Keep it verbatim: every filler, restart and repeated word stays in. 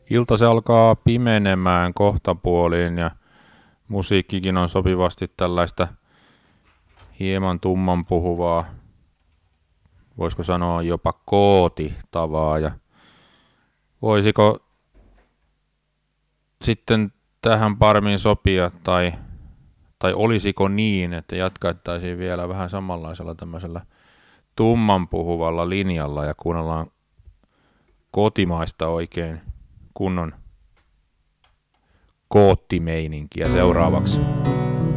Ilta se alkaa pimenemään kohtapuoliin ja musiikkikin on sopivasti tällaista hieman tumman puhuvaa, voisiko sanoa jopa kootitavaa. Ja voisiko sitten tähän paremmin sopia tai, tai olisiko niin, että jatkattaisiin vielä vähän samanlaisella tämmöisellä tumman puhuvalla linjalla ja kuunnellaan kotimaista oikein kunnon koottimeininkiä seuraavaksi.